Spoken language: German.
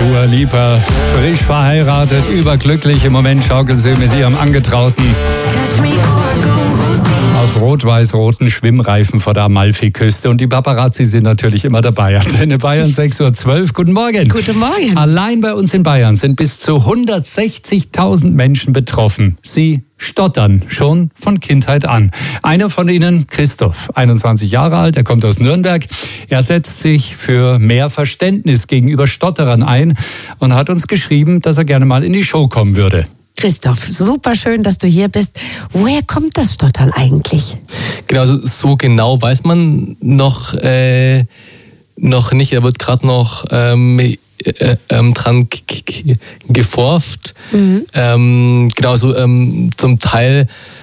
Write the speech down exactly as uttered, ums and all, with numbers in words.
Dua Lipa, frisch verheiratet, überglücklich. Im Moment schaukeln sie mit ihrem Angetrauten auf rot-weiß-roten Schwimmreifen vor der Amalfiküste. Und die Paparazzi sind natürlich immer dabei. Antenne Bayern, sechs Uhr zwölf. Guten Morgen. Guten Morgen. Allein bei uns in Bayern sind bis zu hundertsechzigtausend Menschen betroffen. Sie stottern schon von Kindheit an. Einer von ihnen, Christoph, einundzwanzig Jahre alt, er kommt aus Nürnberg. Er setzt sich für mehr Verständnis gegenüber Stotterern ein und hat uns geschrieben, dass er gerne mal in die Show kommen würde. Christoph, super schön, dass du hier bist. Woher kommt das Stottern eigentlich? Genau, so, so genau weiß man noch, äh, noch nicht. Er wird gerade noch ähm, äh, ähm, dran k- k- geforscht. Mhm. Ähm, genau, so ähm, zum Teil